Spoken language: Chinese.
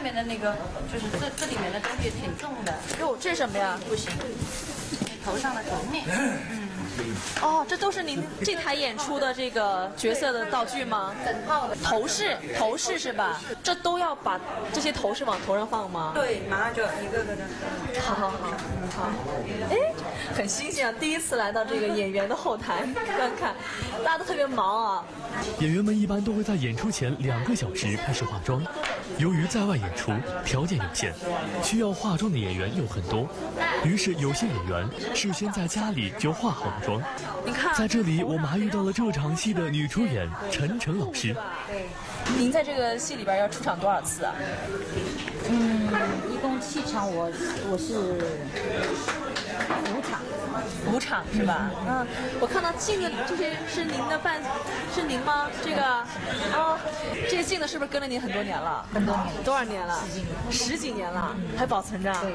面的那个，就是这里面的东西挺重的。 哟，这是什么呀？ 不行，头上的头面。 哦，这都是您这台演出的这个角色的道具吗？ 整套的头饰是吧？这都要把这些头饰往头上放吗？ 对，马上就一个个的。 好。哎，很新鲜啊！第一次来到这个演员的后台观看，大家都特别忙啊。 演员们一般都会在演出前2个小时开始化妆。由于在外演出条件有限，需要化妆的演员有很多，于是有些演员事先在家里就化好了妆。 你看， 在这里我们还遇到了这场戏的女主演陈诚老师。 您在这个戏里边要出场多少次啊？ 一共7场，我是5场是吧？我看到镜子里这些是您的是您吗？这个这个镜子是不是跟了您很多年了？ 很多年， 多少年了？10几年了，还保存着。 对，